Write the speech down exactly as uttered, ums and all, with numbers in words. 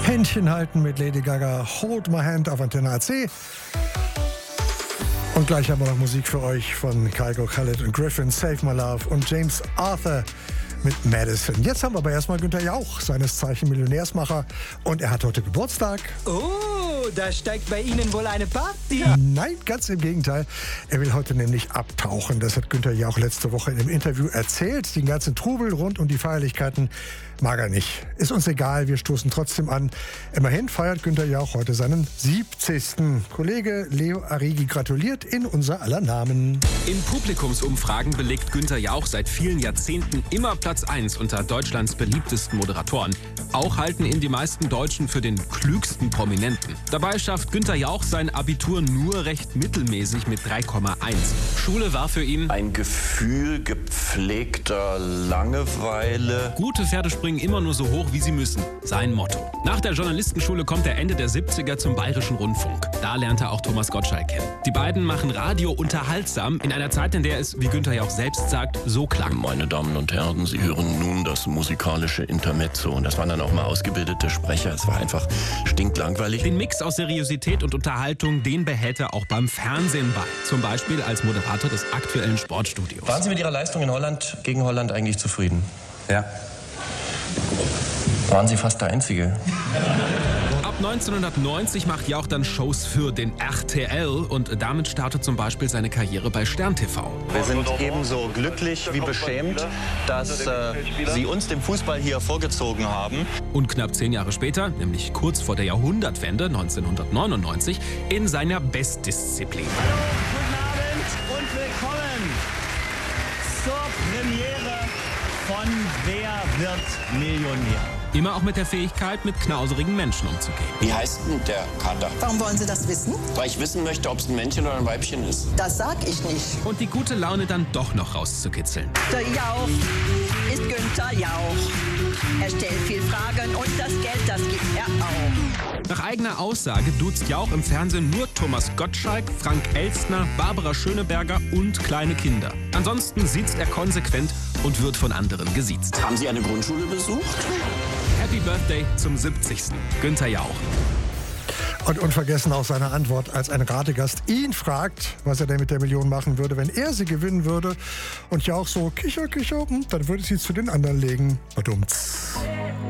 Händchen halten mit Lady Gaga, Hold My Hand auf Antenne A C. Und gleich haben wir noch Musik für euch von Kygo, Khaled und Griffin, Save My Love und James Arthur mit Madison. Jetzt haben wir aber erstmal Günther Jauch, seines Zeichen Millionärsmacher. Und er hat heute Geburtstag. Oh, da steigt bei Ihnen wohl eine Party. Nein, ganz im Gegenteil. Er will heute nämlich abtauchen. Das hat Günther Jauch letzte Woche in einem Interview erzählt. Den ganzen Trubel rund um die Feierlichkeiten mag er nicht. Ist uns egal, wir stoßen trotzdem an. Immerhin feiert Günther Jauch heute seinen siebzigsten Kollege Leo Arrighi gratuliert in unser aller Namen. In Publikumsumfragen belegt Günther Jauch seit vielen Jahrzehnten immer Platz eins unter Deutschlands beliebtesten Moderatoren. Auch halten ihn die meisten Deutschen für den klügsten Prominenten. Dabei schafft Günther Jauch sein Abitur nur recht mittelmäßig mit drei Komma eins. Schule war für ihn ein Gefühl gepflegter Langeweile. Gute Pferde springen immer nur so hoch, wie sie müssen. Sein Motto. Nach der Journalistenschule kommt er Ende der siebziger zum Bayerischen Rundfunk. Da lernt er auch Thomas Gottschalk kennen. Die beiden machen Radio unterhaltsam in einer Zeit, in der es, wie Günther Jauch selbst sagt, so klang. Meine Damen und Herren, Sie hören nun das musikalische Intermezzo. Und das waren dann auch mal ausgebildete Sprecher. Es war einfach stinklangweilig. Den Mix aus Seriosität und Unterhaltung, den behält er auch beim Fernsehen bei. Zum Beispiel als Moderator des aktuellen Sportstudios. Waren Sie mit Ihrer Leistung in Holland gegen Holland eigentlich zufrieden? Ja. Waren Sie fast der Einzige? Ab neunzehnhundertneunzig macht Jauch dann Shows für den R T L und damit startet zum Beispiel seine Karriere bei Stern T V. Wir sind ebenso glücklich wie beschämt, dass äh, Sie uns den Fußball hier vorgezogen haben. Und knapp zehn Jahre später, nämlich kurz vor der Jahrhundertwende neunzehnhundertneunundneunzig, in seiner Bestdisziplin. Guten Abend und willkommen zur Premiere von Wer wird Millionär? Immer auch mit der Fähigkeit, mit knauserigen Menschen umzugehen. Wie heißt denn der Kater? Warum wollen Sie das wissen? Weil ich wissen möchte, ob es ein Männchen oder ein Weibchen ist. Das sag ich nicht. Und die gute Laune dann doch noch rauszukitzeln. Der Jauch ist Günther Jauch. Er stellt viel Fragen und das Geld, das gibt er auch. Nach eigener Aussage duzt Jauch im Fernsehen nur Thomas Gottschalk, Frank Elstner, Barbara Schöneberger und kleine Kinder. Ansonsten siezt er konsequent und wird von anderen gesiezt. Haben Sie eine Grundschule besucht? Happy Birthday zum siebzigsten Günther Jauch. Und unvergessen auch seine Antwort, als ein Rategast ihn fragt, was er denn mit der Million machen würde, wenn er sie gewinnen würde. Und Jauch so, kicher, kicher, dann würde sie zu den anderen legen. Badumts.